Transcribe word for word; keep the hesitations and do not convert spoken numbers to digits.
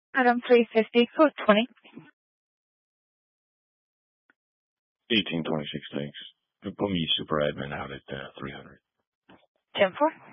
Item three fifty, code twenty. eighteen twenty-six, thanks. Put me super admin out at uh, three hundred. ten four.